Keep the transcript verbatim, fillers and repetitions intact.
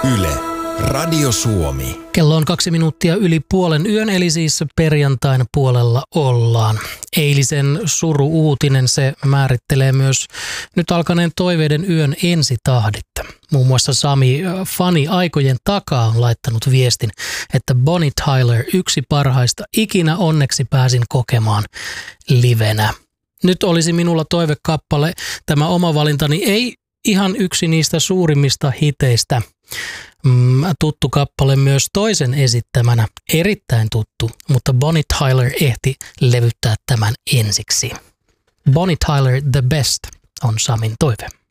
Yle, Radio Suomi. Kello on kaksi minuuttia yli puolen yön, eli siis perjantain puolella ollaan. Eilisen suru-uutinen, se määrittelee myös nyt alkaneen toiveiden yön ensitahdetta. Muun muassa Sami fani aikojen takaa on laittanut viestin, että Bonnie Tyler, yksi parhaista, ikinä onneksi pääsin kokemaan livenä. Nyt olisi minulla toivekappale, tämä oma valintani ei ihan yksi niistä suurimmista hiteistä. Mm, tuttu kappale myös toisen esittämänä, erittäin tuttu, mutta Bonnie Tyler ehti levyttää tämän ensiksi. Bonnie Tyler The Best on Samin toive.